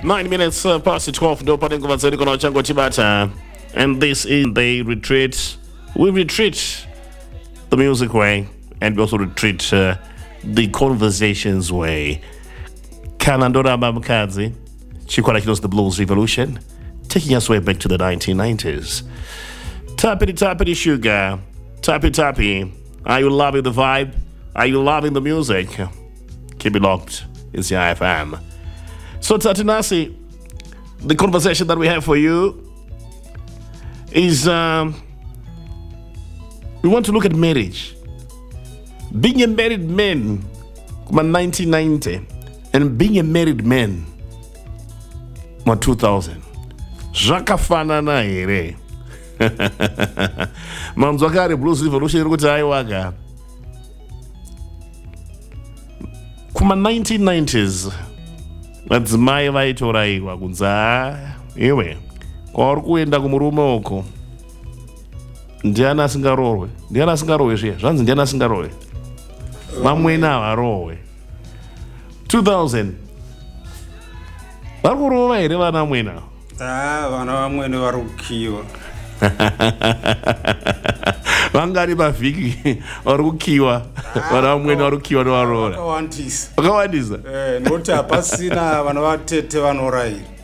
9 minutes past 12. No parting conversation on Chango Chibata. And this is the retreat. We retreat the music way, and we also retreat the conversations way. Kalandora Mamkazi, Chikwalakinos the Blues Revolution, taking us way back to the 1990s. Tappity sugar, tappy. Are you loving the vibe? Are you loving the music? Keep it locked. It's the IFM. So Tatinasi, the conversation that we have for you is we want to look at marriage. Being a married man, 1990, and being a married man, 2000. Zvakafanana here. Mamzwakare Blues Revolution kuti aiwaga. Kuma 1990s, madzimai vaitoraiwa kunza iwe kwauri kuenda kumurume uko ndiani asingarohwe zviya zvanzi ndiani asingarohwe vamweni havarohwe 2000 vari kurova here vana mwena vana vamwene vari kukiwa vangari mavhiki vari kukiwa vana vamwene vari kukiwa nevaroora vakawandisa vakawandisa nokuti hapasina vana vatete vanorayira